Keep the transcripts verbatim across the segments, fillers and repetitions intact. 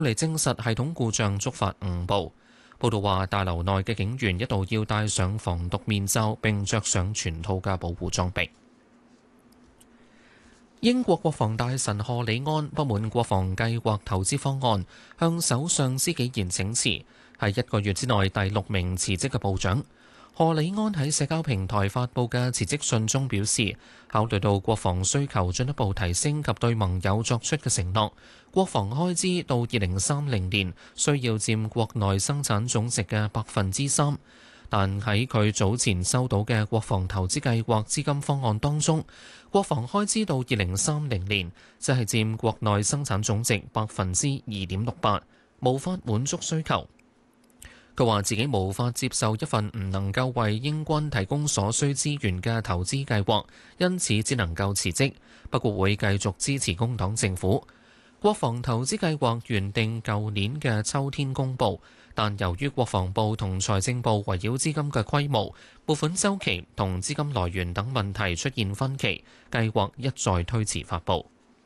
嚟證實系統故障觸發誤報。報道話，大樓內嘅警員一度要戴上防毒面罩並着上全套嘅保護裝備。英國國防大臣賀里安不滿國防計劃投資方案，向首相施紀賢請辭，係一個月之內第六名辭職嘅部長。賀里安喺社交平台發布嘅辭職信中表示，考慮到國防需求進一步提升及對盟友作出嘅承諾，國防開支到二零三零年需要佔國內生產總值嘅百分之三。但喺佢早前收到嘅國防投資計劃資金方案當中，國防開支到二零三零年即係佔國內生產總值百分之二點六八，無法滿足需求。佢話自己無法接受一份唔能夠為英軍提供所需資源嘅投資計劃，因此只能夠辭職。不過會繼續支持工黨政府。國防投資計劃原定舊年嘅秋天公佈，但由於國防部同財政部圍繞資金嘅規模、撥款週期同資金來源等問題出現分歧，計劃一再推遲發布。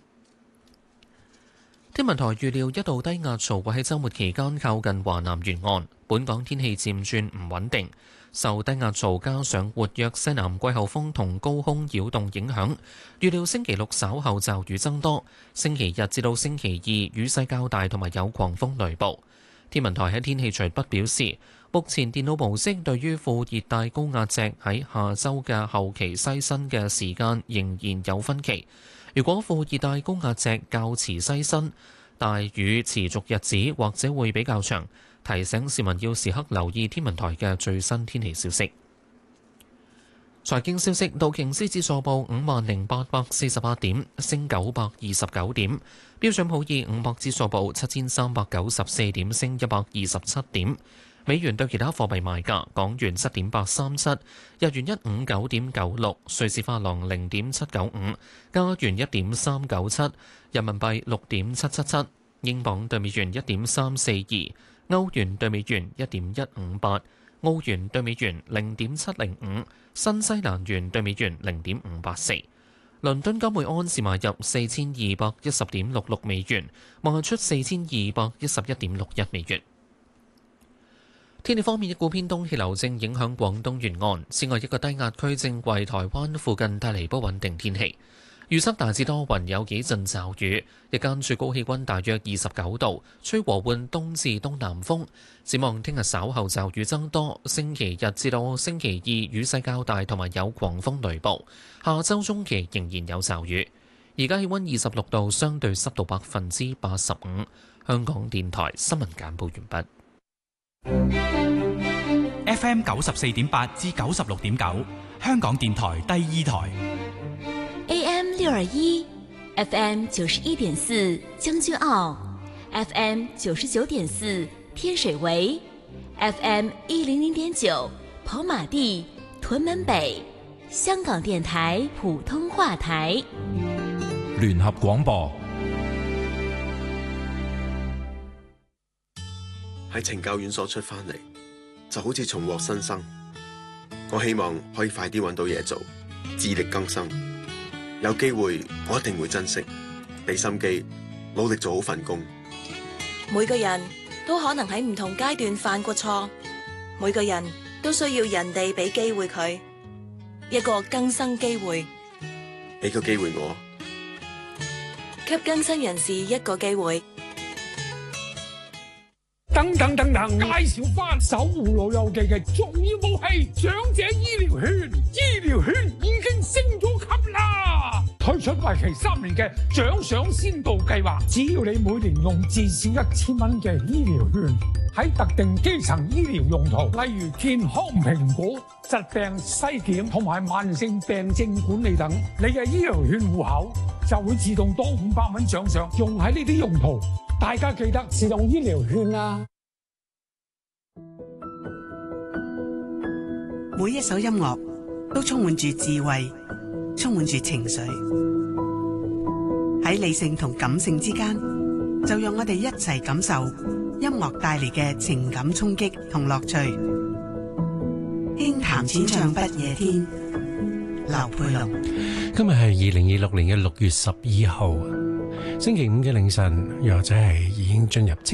天文台預料一道低壓槽會喺週末期間靠近華南沿岸，本港天氣漸轉唔穩定。受低壓槽加上活躍西南季候風同高空擾動影響，預料星期六稍後驟雨增多，星期日至到星期二雨勢較大同埋有狂風雷暴。天文台喺天氣隨筆表示，目前電腦模式對於副熱帶高壓脊喺下週嘅後期西伸嘅時間仍然有分歧。如果副熱帶高壓脊較遲西伸，大雨持續日子或者會比較長，提醒市民要時刻留意天文台嘅最新天氣消息。財經消息，道瓊斯指數報五萬零八百四十八點，升九百二十九點；標準普爾五百指數報七千三百九十四點，升一百二十七點。美元對其他貨幣賣價：港元七點八三七，日元一五九點九六，瑞士法郎零點七九五，加元一點三九七，人民幣六點七七七，英鎊對美元一點三四二，歐元對美元一點一五八，澳元對美元零點七零五，新西蘭元對美元零點五八四。倫敦金每安士買入四千二百一十點六六美元，賣出四千二百一十一點六一美元。天氣方面，一股偏東氣流正影響廣東沿岸，此外一個低壓區正為台灣附近帶嚟不穩定天氣。預測大致多雲，有幾陣驟雨，日間最高氣溫大約二十九度，吹和緩東至東南風。展望聽日稍後驟雨增多，星期日至到星期二雨勢較大，同埋有狂風雷暴。下周中期仍然有驟雨。而家氣溫二十六度，相對濕度百分之八十五。香港電台新聞簡報完畢。 F M 九十四點八至九十六點九，香港電台第二台。 A M 六二一 ，F M 九十一點四將軍澳 ，F M 九十九點四天水圍 ，F M 一零零點九跑馬地屯門北，香港電台普通話台。 聯合廣播。 喺懲教院所出翻嚟，就好似重獲新生。我希望可以快啲揾到嘢做，自力更生。有機會我一定會珍惜，俾心機，努力做好份工。 每個人都可能喺唔同階段犯過錯，每個人都需要人哋俾機會佢，一個更生機會。 俾個機會我， 給更生人士一個機會。 等等等等，介紹翻守護老友記嘅重要武器——長者醫療券。醫療券已經升咗級啦！推出為期三年嘅獎賞先導計劃，只要你每年用至少一千蚊嘅醫療券，喺特定基層醫療用途，例如健康評估、疾病篩檢同埋慢性病症管理等，你嘅醫療券戶口就會自動多五百蚊獎賞，用喺呢啲用途。大家記得自動醫療券啊！ 每一首音樂都充滿住智慧，充滿住情緒。喺理性同感性之間，就讓我哋一齊感受音樂帶嚟嘅情感衝擊同樂趣。輕談淺唱不夜天，劉佩龍。 今日係二零二六年嘅六月十二號。 星期五嘅凌晨，又或者係已經進入